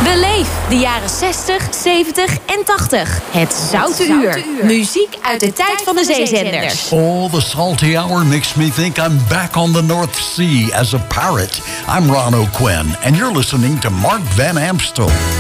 Beleef de jaren 60, 70 en 80. Het Zoute Uur. Muziek uit de tijd van de zeezenders. Oh, the salty hour makes me think I'm back on the North Sea as a pirate. I'm Ron O'Quinn, and you're listening to Mark Van Amstel.